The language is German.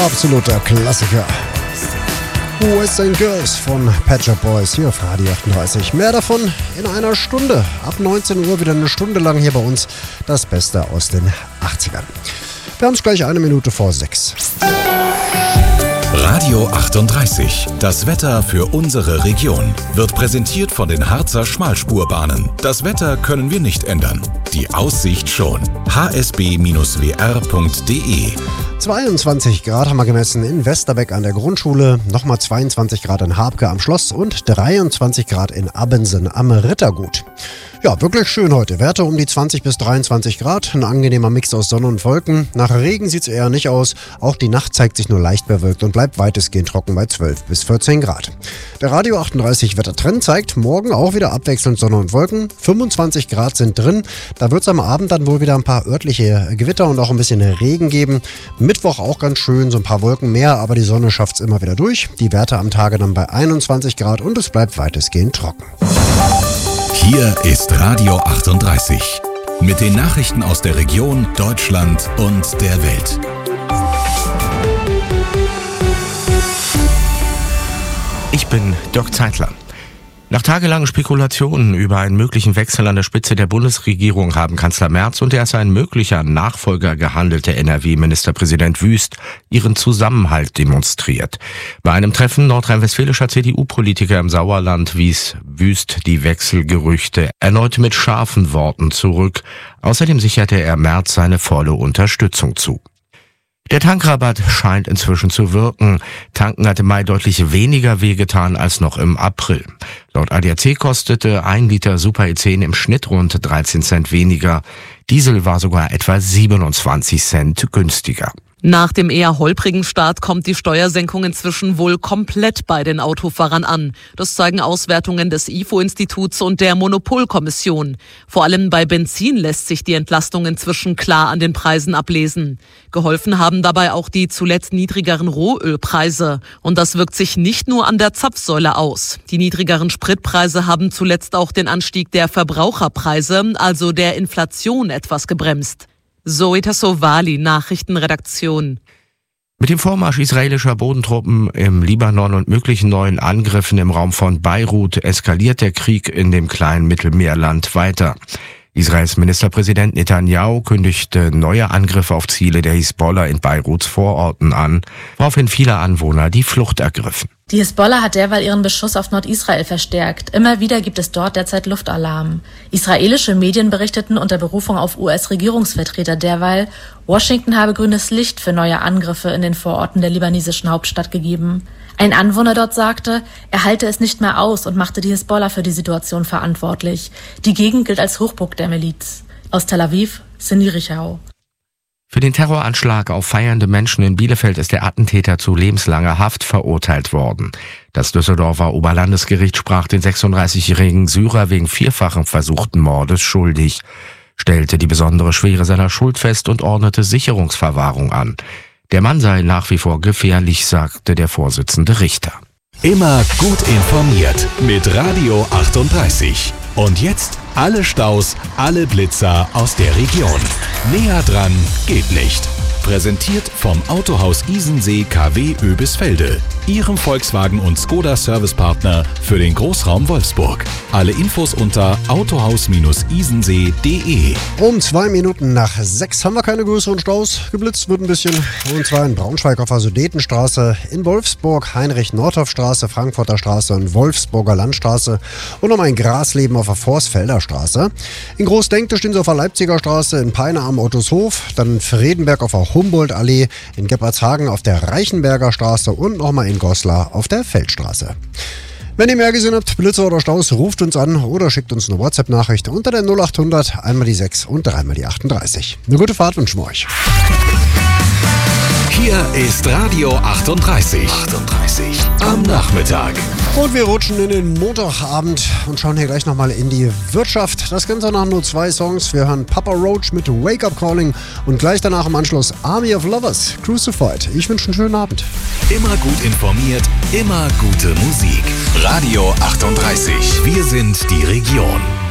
Absoluter Klassiker. Boys and Girls von Pet Shop Boys hier auf Radio 38. Mehr davon in einer Stunde. Ab 19 Uhr wieder eine Stunde lang hier bei uns das Beste aus den 80ern. Wir haben es gleich 1:05. Radio 38. Das Wetter für unsere Region wird präsentiert von den Harzer Schmalspurbahnen. Das Wetter können wir nicht ändern. Die Aussicht schon. hsb-wr.de 22 Grad haben wir gemessen in Westerbeck an der Grundschule, nochmal 22 Grad in Habke am Schloss und 23 Grad in Abbensen am Rittergut. Ja, wirklich schön heute. Werte um die 20 bis 23 Grad. Ein angenehmer Mix aus Sonne und Wolken. Nach Regen sieht es eher nicht aus. Auch die Nacht zeigt sich nur leicht bewölkt und bleibt weitestgehend trocken bei 12 bis 14 Grad. Der Radio 38 Wettertrend zeigt morgen auch wieder abwechselnd Sonne und Wolken. 25 Grad sind drin. Da wird es am Abend dann wohl wieder ein paar örtliche Gewitter und auch ein bisschen Regen geben. Mittwoch auch ganz schön, so ein paar Wolken mehr, aber die Sonne schafft es immer wieder durch. Die Werte am Tage dann bei 21 Grad und es bleibt weitestgehend trocken. Hier ist Radio 38 mit den Nachrichten aus der Region, Deutschland und der Welt. Ich bin Dirk Zeitler. Nach tagelangen Spekulationen über einen möglichen Wechsel an der Spitze der Bundesregierung haben Kanzler Merz und der als ein möglicher Nachfolger gehandelte NRW-Ministerpräsident Wüst ihren Zusammenhalt demonstriert. Bei einem Treffen nordrhein-westfälischer CDU-Politiker im Sauerland wies Wüst die Wechselgerüchte erneut mit scharfen Worten zurück. Außerdem sicherte er Merz seine volle Unterstützung zu. Der Tankrabatt scheint inzwischen zu wirken. Tanken hat im Mai deutlich weniger wehgetan als noch im April. Laut ADAC kostete 1 Liter Super E10 im Schnitt rund 13 Cent weniger. Diesel war sogar etwa 27 Cent günstiger. Nach dem eher holprigen Start kommt die Steuersenkung inzwischen wohl komplett bei den Autofahrern an. Das zeigen Auswertungen des IFO-Instituts und der Monopolkommission. Vor allem bei Benzin lässt sich die Entlastung inzwischen klar an den Preisen ablesen. Geholfen haben dabei auch die zuletzt niedrigeren Rohölpreise. Und das wirkt sich nicht nur an der Zapfsäule aus. Die niedrigeren Spritpreise haben zuletzt auch den Anstieg der Verbraucherpreise, also der Inflation, etwas gebremst. Zoe Tassovali, Nachrichtenredaktion. Mit dem Vormarsch israelischer Bodentruppen im Libanon und möglichen neuen Angriffen im Raum von Beirut eskaliert der Krieg in dem kleinen Mittelmeerland weiter. Israels Ministerpräsident Netanyahu kündigte neue Angriffe auf Ziele der Hisbollah in Beiruts Vororten an, woraufhin viele Anwohner die Flucht ergriffen. Die Hisbollah hat derweil ihren Beschuss auf Nordisrael verstärkt. Immer wieder gibt es dort derzeit Luftalarm. Israelische Medien berichteten unter Berufung auf US-Regierungsvertreter derweil, Washington habe grünes Licht für neue Angriffe in den Vororten der libanesischen Hauptstadt gegeben. Ein Anwohner dort sagte, er halte es nicht mehr aus und machte die Hisbollah für die Situation verantwortlich. Die Gegend gilt als Hochburg der Miliz. Aus Tel Aviv, Cindy Richau. Für den Terroranschlag auf feiernde Menschen in Bielefeld ist der Attentäter zu lebenslanger Haft verurteilt worden. Das Düsseldorfer Oberlandesgericht sprach den 36-jährigen Syrer wegen vierfachen versuchten Mordes schuldig, stellte die besondere Schwere seiner Schuld fest und ordnete Sicherungsverwahrung an. Der Mann sei nach wie vor gefährlich, sagte der Vorsitzende Richter. Immer gut informiert mit Radio 38. Und jetzt alle Staus, alle Blitzer aus der Region. Näher dran geht nicht. Präsentiert vom Autohaus Isensee KW Oebisfelde. Ihrem Volkswagen- und Skoda-Servicepartner für den Großraum Wolfsburg. Alle Infos unter autohaus-isensee.de. Um 6:02 haben wir keine größeren Staus. Geblitzt wird ein bisschen. Und zwar in Braunschweig auf der Sudetenstraße, in Wolfsburg, Heinrich-Nordhoff-Straße, Frankfurter Straße und Wolfsburger Landstraße. Und nochmal in Grasleben auf der Vorsfelder Straße. In Großdenkte stehen sie auf der Leipziger Straße, in Peine am Ottoshof, dann in Fredenberg auf der Humboldt-Allee, in Gebhardshagen auf der Reichenberger Straße und nochmal in Goslar auf der Feldstraße. Wenn ihr mehr gesehen habt, Blitzer oder Staus, ruft uns an oder schickt uns eine WhatsApp-Nachricht unter der 0800 einmal die 6 und dreimal die 38. Eine gute Fahrt wünschen wir euch. Hier ist Radio 38. Am Nachmittag. Und wir rutschen in den Montagabend und schauen hier gleich nochmal in die Wirtschaft. Das Ganze nach nur 2 Songs. Wir hören Papa Roach mit Wake Up Calling und gleich danach im Anschluss Army of Lovers, Crucified. Ich wünsche einen schönen Abend. Immer gut informiert, immer gute Musik. Radio 38. Wir sind die Region.